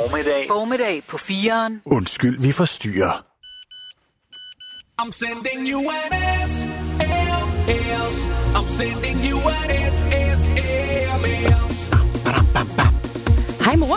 Formiddag på 4'eren. Undskyld, vi forstyrrer. I'm sending you an SLS. I'm sending you an SSLS. Hej mor.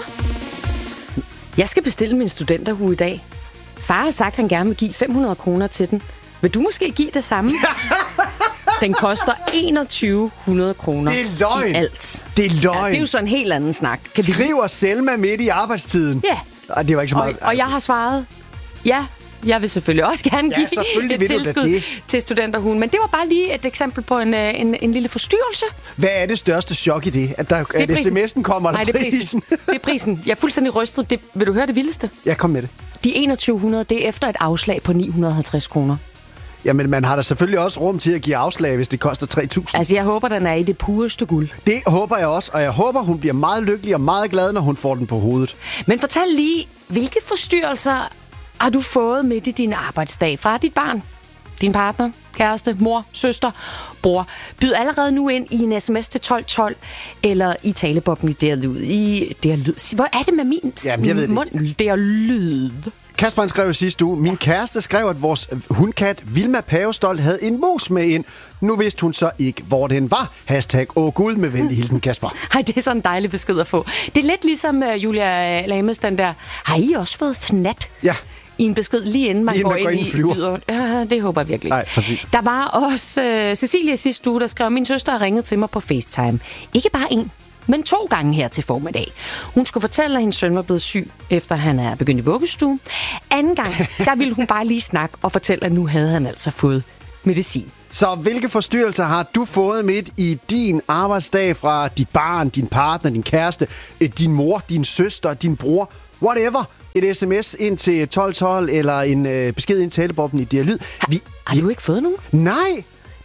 Jeg skal bestille min studenterhue i dag. Far har sagt, at han gerne vil give 500 kroner til den. Vil du måske give det samme? Den koster 2100 kroner Det er løgn. i alt. Det er løgn. Ja, det er jo så en helt anden snak. Skriver Selma midt i arbejdstiden. Ja. Ej, det var ikke så meget. Og jeg har svaret, ja, jeg vil selvfølgelig også gerne give et tilskud til studenterhuen. Men det var bare lige et eksempel på en lille forstyrrelse. Hvad er det største chok i det? At sms'en kommer? Nej, det er prisen. Det er prisen. Jeg er fuldstændig rystet. Vil du høre det vildeste? Ja, kom med det. De 2100, det er efter et afslag på 950 kroner. Jamen, man har da selvfølgelig også rum til at give afslag, hvis det koster 3.000. Altså, jeg håber, den er i det pureste guld. Det håber jeg også, og jeg håber, hun bliver meget lykkelig og meget glad, når hun får den på hovedet. Men fortæl lige, hvilke forstyrrelser har du fået midt i din arbejdsdag fra dit barn, din partner, kæreste, mor, søster, bror? Byd allerede nu ind i en sms til 1212, eller i talebobben i derlyd. Hvor er det med min mund? Det er lyd. Kasper skrev sidste uge, min kæreste skrev, at vores hundkat Vilma Pavestolt havde en mus med ind. Nu vidste hun så ikke, hvor den var. #Gud med venlig hilsen, Kasper. Ej, det er sådan en dejlig besked at få. Det er lidt ligesom Julia Lames, den der, har I også fået fnat? Ja. I en besked lige inden man går ind i flyver. Ja, det håber jeg virkelig. Nej, præcis. Der var også Cecilie sidste uge, der skrev, min søster har ringet til mig på FaceTime. Ikke bare en, men 2 gange her til formiddag. Hun skulle fortælle, at hendes søn var blevet syg, efter han er begyndt i vuggestue. Anden gang, der ville hun bare lige snakke og fortælle, at nu havde han altså fået medicin. Så hvilke forstyrrelser har du fået midt i din arbejdsdag fra dit barn, din partner, din kæreste, din mor, din søster, din bror, whatever? Et sms ind til 1212 eller en besked ind til talebobben i dialyd. Har du ikke fået nogen? Nej!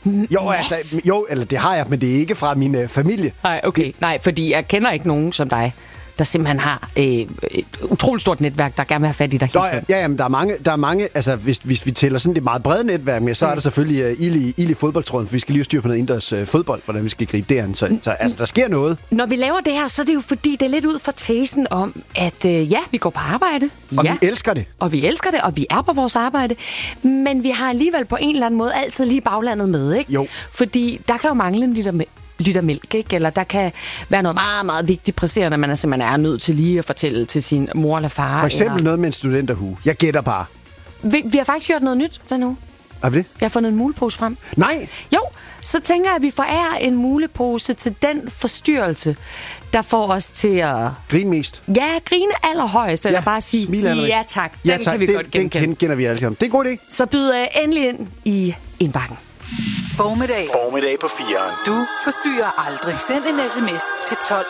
Eller det har jeg, men det er ikke fra min familie. Nej, okay. Nej, fordi jeg kender ikke nogen som dig, der simpelthen har et utroligt stort netværk, der gerne vil have fat i dig hele tiden. Ja, men der er mange, altså hvis vi tæller sådan det meget brede netværk med, så er der selvfølgelig ild i fodboldtråden, for vi skal lige styre på noget indendørs fodbold, hvordan vi skal gribe det an. Så altså, der sker noget. Når vi laver det her, så er det jo fordi, det er lidt ud fra tesen om, at vi går på arbejde. Og vi elsker det. Og vi elsker det, og vi er på vores arbejde. Men vi har alligevel på en eller anden måde altid lige baglandet med, ikke? Jo. Fordi der kan jo mangle en liter mælk, ikke? Eller der kan være noget meget, meget vigtigt presserende, man er nødt til lige at fortælle til sin mor eller far. For eksempel noget med en studenterhue. Jeg gætter bare. Vi har faktisk gjort noget nyt den uge. Har vi det? Jeg har fundet en mulepose frem. Nej! Jo, så tænker jeg, at vi forærer en mulepose til den forstyrrelse, der får os til at... Grine mest. Ja, grine allerhøjst, eller bare sige, ja tak, den kan vi godt genkende. Den kender vi alle sammen. Det er en god idé. Så byd endelig ind i indbakken. Formiddag på 4'eren. Du forstyrrer aldrig. Send en sms til 12